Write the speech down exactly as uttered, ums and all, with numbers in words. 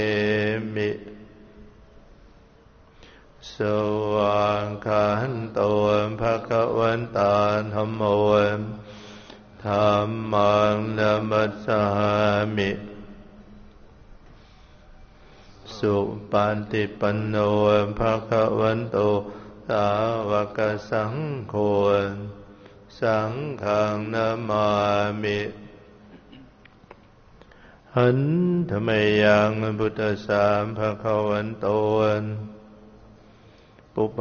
มิสวากขาโตภะคะวันตาธัมโมธัมมังนัมมัสสามิสุปฏิปันโนภะคะวันโตสาวกสังโฆสังฆังนามามิหันธมยังพุทธัสสะภะคะวันโตปุป